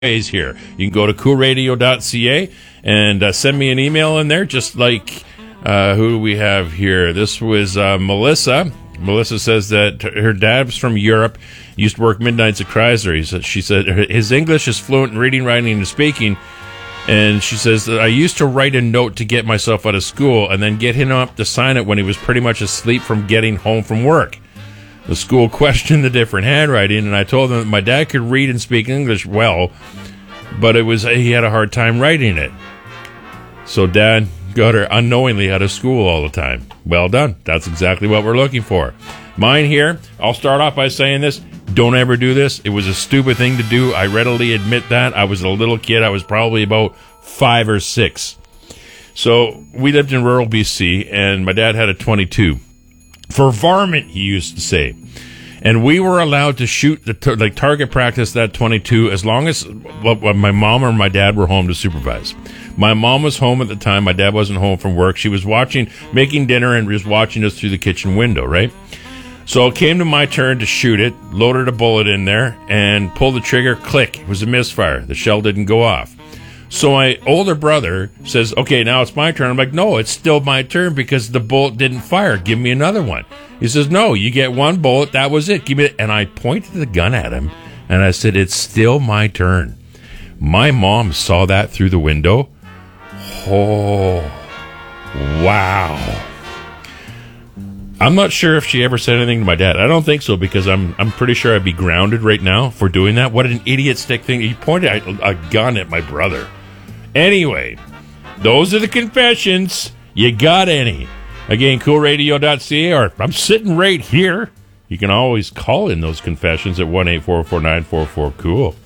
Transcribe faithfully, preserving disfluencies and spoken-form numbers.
ways here. You can go to cool radio dot c a and uh, send me an email in there, just like uh, who do we have here? This was uh, Melissa. Melissa says that her dad's from Europe, used to work midnights at Chrysler. He said, she said his English is fluent in reading, writing, and speaking. And she says that I used to write a note to get myself out of school and then get him up to sign it when he was pretty much asleep from getting home from work. The school questioned the different handwriting, and I told them that my dad could read and speak English well, but it was he had a hard time writing it. So Dad got her unknowingly out of school all the time. Well done. That's exactly what we're looking for. Mine here, I'll start off by saying this. Don't ever do this. It was a stupid thing to do. I readily admit that. I was a little kid. I was probably about five or six. So we lived in rural B C, and my dad had a twenty-two. For varmint, he used to say. And we were allowed to shoot, the tar- like target practice that twenty-two as long as well, my mom or my dad were home to supervise. My mom was home at the time. My dad wasn't home from work. She was watching, making dinner and was watching us through the kitchen window, right? So it came to my turn to shoot it, loaded a bullet in there, and pulled the trigger, click. It was a misfire. The shell didn't go off. So my older brother says, okay, now it's my turn. I'm like, no, it's still my turn because the bullet didn't fire. Give me another one. He says, no, you get one bullet. That was it. Give me it. And I pointed the gun at him, and I said, it's still my turn. My mom saw that through the window. Oh, wow. I'm not sure if she ever said anything to my dad. I don't think so, because I'm I'm pretty sure I'd be grounded right now for doing that. What an idiot stick thing. He pointed a, a gun at my brother. Anyway, those are the confessions. You got any? Again, cool radio dot c a, or I'm sitting right here. You can always call in those confessions at one eight four four nine four four cool.